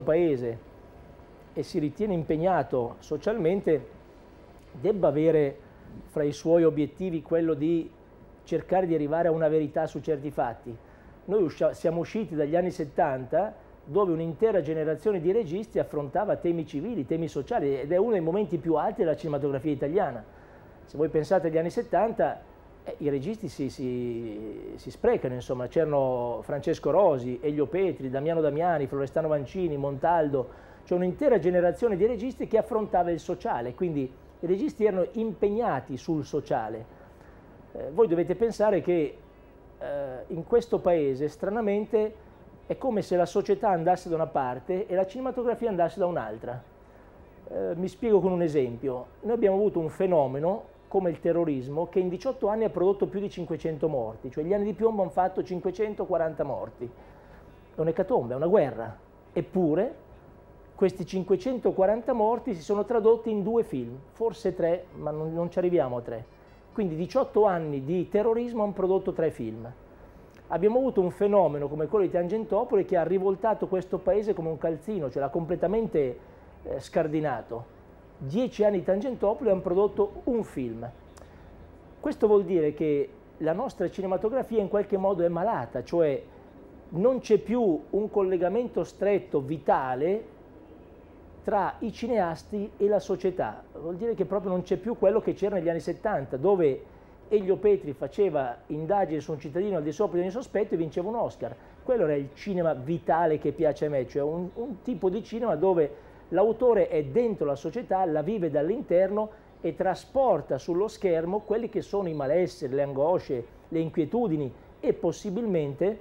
paese e si ritiene impegnato socialmente debba avere fra i suoi obiettivi quello di cercare di arrivare a una verità su certi fatti. Noi siamo usciti dagli anni 70 dove un'intera generazione di registi affrontava temi civili, temi sociali, ed è uno dei momenti più alti della cinematografia italiana. Se voi pensate agli anni 70, i registi si sprecano, insomma, c'erano Francesco Rosi, Elio Petri, Damiano Damiani, Florestano Vancini, Montaldo, c'è un'intera generazione di registi che affrontava il sociale, quindi i registi erano impegnati sul sociale. Voi dovete pensare che in questo paese, stranamente, è come se la società andasse da una parte e la cinematografia andasse da un'altra. Mi spiego con un esempio. Noi abbiamo avuto un fenomeno come il terrorismo che in 18 anni ha prodotto più di 500 morti, cioè gli anni di piombo hanno fatto 540 morti. È un'ecatombe, è una guerra. Eppure questi 540 morti si sono tradotti in 2 film, forse 3, ma non ci arriviamo a 3. Quindi 18 anni di terrorismo hanno prodotto 3 film. Abbiamo avuto un fenomeno come quello di Tangentopoli che ha rivoltato questo paese come un calzino, cioè l'ha completamente scardinato. 10 anni di Tangentopoli hanno prodotto un film. Questo vuol dire che la nostra cinematografia in qualche modo è malata, cioè non c'è più un collegamento stretto, vitale, tra i cineasti e la società. Vuol dire che proprio non c'è più quello che c'era negli anni 70, dove Elio Petri faceva indagini su un cittadino al di sopra di ogni sospetto e vinceva un Oscar. Quello era il cinema vitale che piace a me, cioè un tipo di cinema dove l'autore è dentro la società, la vive dall'interno e trasporta sullo schermo quelli che sono i malesseri, le angosce, le inquietudini e possibilmente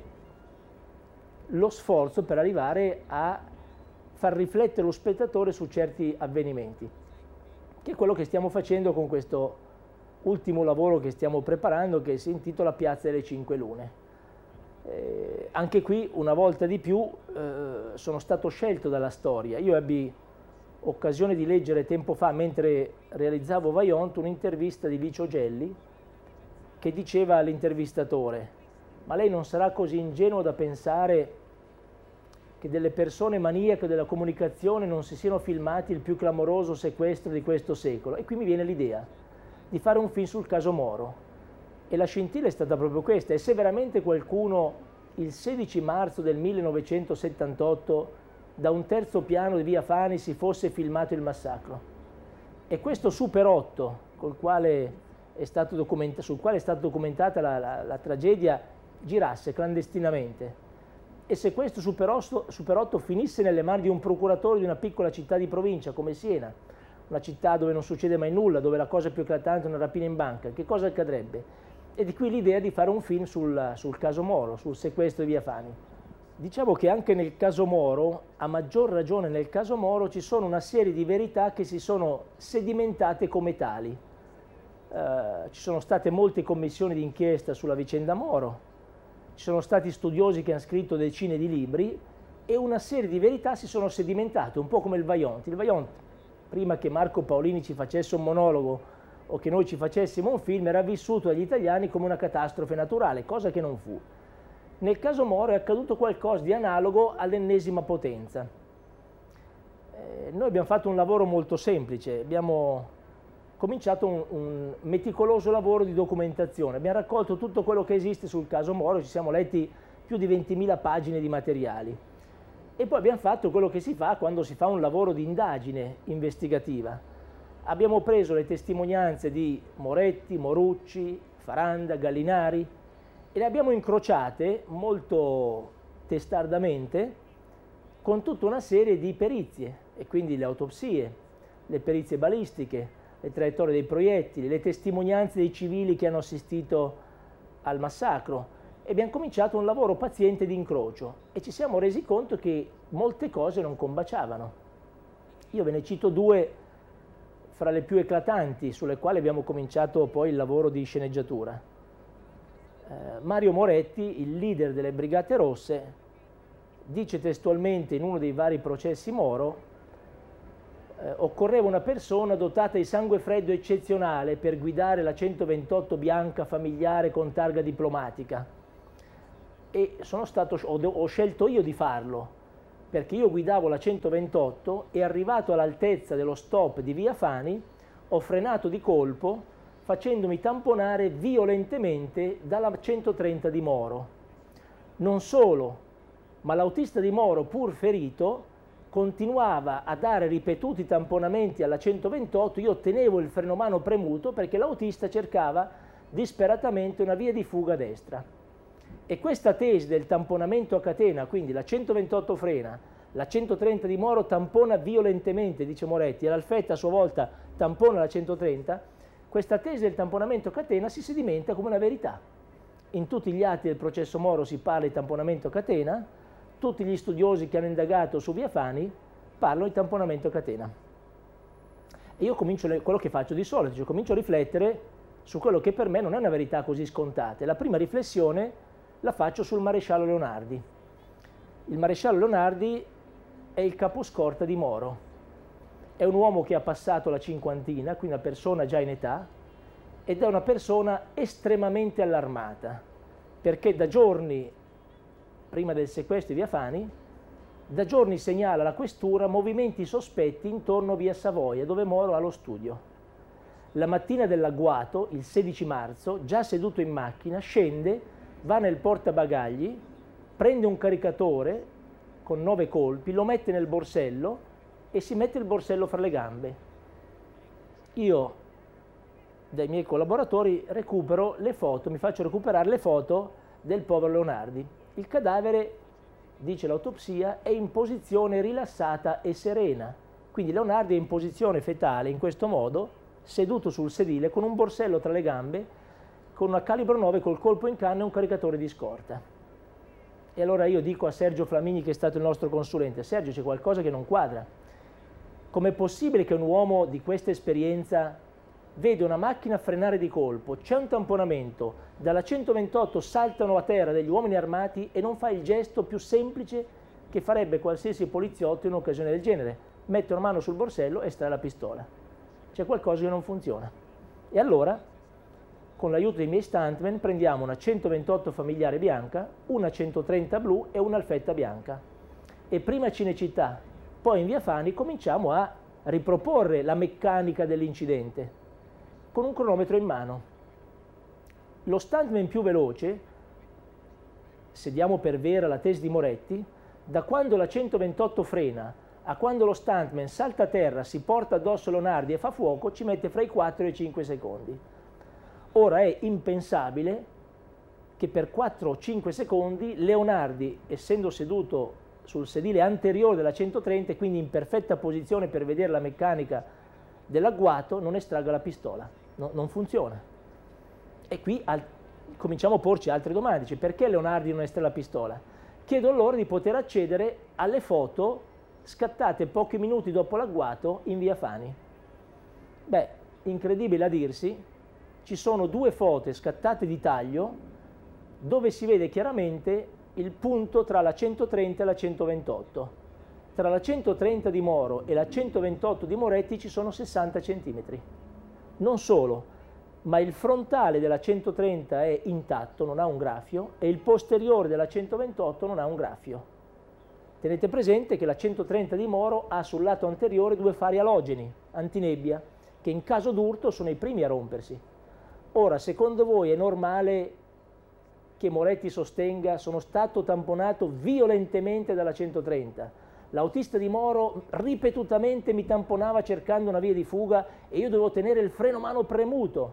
lo sforzo per arrivare a far riflettere lo spettatore su certi avvenimenti, che è quello che stiamo facendo con questo ultimo lavoro che stiamo preparando, che si intitola Piazza delle Cinque Lune. Anche qui, una volta di più, sono stato scelto dalla storia. Io ebbi occasione di leggere tempo fa, mentre realizzavo Vaillant, un'intervista di Licio Gelli che diceva all'intervistatore: ma lei non sarà così ingenuo da pensare che delle persone maniache della comunicazione non si siano filmati il più clamoroso sequestro di questo secolo? E qui mi viene l'idea di fare un film sul caso Moro. E la scintilla è stata proprio questa: e se veramente qualcuno il 16 marzo del 1978 da un terzo piano di via Fani si fosse filmato il massacro, e questo Super 8 sul quale è stata documentata la tragedia girasse clandestinamente, e se questo Super 8 finisse nelle mani di un procuratore di una piccola città di provincia come Siena, una città dove non succede mai nulla, dove la cosa più eclatante è una rapina in banca, che cosa accadrebbe? E di qui l'idea di fare un film sul caso Moro, sul sequestro di via Fani. Diciamo che anche nel caso Moro, a maggior ragione nel caso Moro, ci sono una serie di verità che si sono sedimentate come tali. Ci sono state molte commissioni d'inchiesta sulla vicenda Moro, ci sono stati studiosi che hanno scritto decine di libri e una serie di verità si sono sedimentate, un po' come il Vaillant. Il Vaillant, prima che Marco Paolini ci facesse un monologo o che noi ci facessimo un film, era vissuto dagli italiani come una catastrofe naturale, cosa che non fu. Nel caso Moro è accaduto qualcosa di analogo all'ennesima potenza. Noi abbiamo fatto un lavoro molto semplice, abbiamo cominciato un meticoloso lavoro di documentazione, abbiamo raccolto tutto quello che esiste sul caso Moro, ci siamo letti più di 20.000 pagine di materiali e poi abbiamo fatto quello che si fa quando si fa un lavoro di indagine investigativa. Abbiamo preso le testimonianze di Moretti, Morucci, Faranda, Gallinari e le abbiamo incrociate molto testardamente con tutta una serie di perizie, e quindi le autopsie, le perizie balistiche, le traiettorie dei proiettili, le testimonianze dei civili che hanno assistito al massacro, e abbiamo cominciato un lavoro paziente di incrocio e ci siamo resi conto che molte cose non combaciavano. Io ve ne cito 2 fra le più eclatanti sulle quali abbiamo cominciato poi il lavoro di sceneggiatura. Mario Moretti, il leader delle Brigate Rosse, dice testualmente in uno dei vari processi Moro: occorreva una persona dotata di sangue freddo eccezionale per guidare la 128 bianca familiare con targa diplomatica, e ho scelto io di farlo, perché io guidavo la 128 e arrivato all'altezza dello stop di via Fani ho frenato di colpo facendomi tamponare violentemente dalla 130 di Moro. Non solo, ma l'autista di Moro, pur ferito, continuava a dare ripetuti tamponamenti alla 128, io tenevo il freno mano premuto perché l'autista cercava disperatamente una via di fuga a destra. E questa tesi del tamponamento a catena, quindi la 128 frena, la 130 di Moro tampona violentemente, dice Moretti, e l'Alfetta a sua volta tampona la 130, questa tesi del tamponamento a catena si sedimenta come una verità. In tutti gli atti del processo Moro si parla di tamponamento a catena, tutti gli studiosi che hanno indagato su via Fani parlano di tamponamento a catena. E io comincio, quello che faccio di solito, cioè comincio a riflettere su quello che per me non è una verità così scontata. La prima riflessione la faccio sul maresciallo Leonardi. Il maresciallo Leonardi è il caposcorta di Moro, è un uomo che ha passato la cinquantina, quindi una persona già in età, ed è una persona estremamente allarmata, perché da giorni, prima del sequestro di via Fani, da giorni segnala alla questura movimenti sospetti intorno a via Savoia, dove Moro ha lo studio. La mattina dell'agguato, il 16 marzo, già seduto in macchina, scende, va nel portabagagli, prende un caricatore con 9 colpi, lo mette nel borsello e si mette il borsello fra le gambe. Io, dai miei collaboratori, recupero le foto, mi faccio recuperare le foto del povero Leonardi. Il cadavere, dice l'autopsia, è in posizione rilassata e serena. Quindi Leonardi è in posizione fetale, in questo modo, seduto sul sedile, con un borsello tra le gambe, con una calibro 9 col colpo in canna e un caricatore di scorta. E allora io dico a Sergio Flamini, che è stato il nostro consulente: Sergio, c'è qualcosa che non quadra. Com'è possibile che un uomo di questa esperienza vede una macchina frenare di colpo, c'è un tamponamento, dalla 128 saltano a terra degli uomini armati e non fa il gesto più semplice che farebbe qualsiasi poliziotto in un'occasione del genere: mette una mano sul borsello e estrae la pistola? C'è qualcosa che non funziona. E allora, con l'aiuto dei miei stuntman, prendiamo una 128 familiare bianca, una 130 blu e una Alfetta bianca. E prima a Cinecittà, poi in via Fani, cominciamo a riproporre la meccanica dell'incidente con un cronometro in mano. Lo stuntman più veloce, se diamo per vera la tesi di Moretti, da quando la 128 frena a quando lo stuntman salta a terra, si porta addosso Leonardi e fa fuoco, ci mette fra i 4 e i 5 secondi. Ora è impensabile che per 4 o 5 secondi Leonardi, essendo seduto sul sedile anteriore della 130 e quindi in perfetta posizione per vedere la meccanica dell'agguato, non estragga la pistola. Non funziona. E qui cominciamo a porci altre domande. Cioè, perché Leonardi non estrae la pistola? Chiedo loro di poter accedere alle foto scattate pochi minuti dopo l'agguato in via Fani. Beh, incredibile a dirsi, ci sono 2 foto scattate di taglio dove si vede chiaramente il punto tra la 130 e la 128. Tra la 130 di Moro e la 128 di Moretti ci sono 60 centimetri. Non solo, ma il frontale della 130 è intatto, non ha un graffio, e il posteriore della 128 non ha un graffio. Tenete presente che la 130 di Moro ha sul lato anteriore 2 fari alogeni, antinebbia, che in caso d'urto sono i primi a rompersi. Ora, secondo voi è normale che Moretti sostenga: sono stato tamponato violentemente dalla 130, l'autista di Moro ripetutamente mi tamponava cercando una via di fuga e io dovevo tenere il freno mano premuto?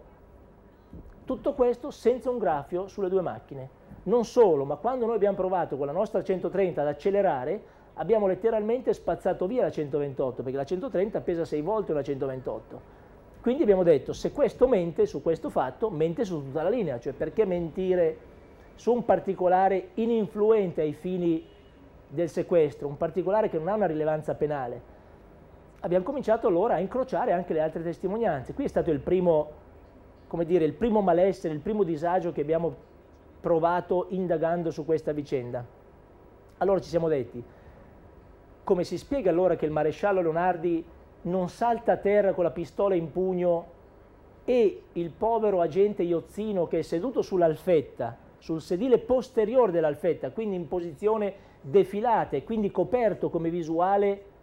Tutto questo senza un graffio sulle 2 macchine. Non solo, ma quando noi abbiamo provato con la nostra 130 ad accelerare, abbiamo letteralmente spazzato via la 128, perché la 130 pesa 6 volte una 128. Quindi abbiamo detto: se questo mente su questo fatto, mente su tutta la linea. Cioè, perché mentire su un particolare ininfluente ai fini del sequestro, un particolare che non ha una rilevanza penale? Abbiamo cominciato allora a incrociare anche le altre testimonianze. Qui è stato il primo, come dire, il primo malessere, il primo disagio che abbiamo provato indagando su questa vicenda. Allora ci siamo detti: come si spiega allora che il maresciallo Leonardi non salta a terra con la pistola in pugno e il povero agente Iozzino, che è seduto sull'Alfetta, sul sedile posteriore dell'Alfetta, quindi in posizione defilata e quindi coperto come visuale